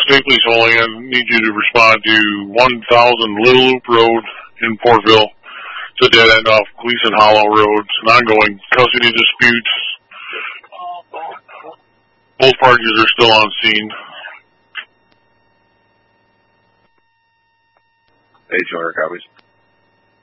State Police only, I need you to respond to 1000 Little Loop Road in Portville. It's a dead end off Gleason Hollow Road. It's an ongoing custody disputes. Both parties are still on scene. 8 200 copies.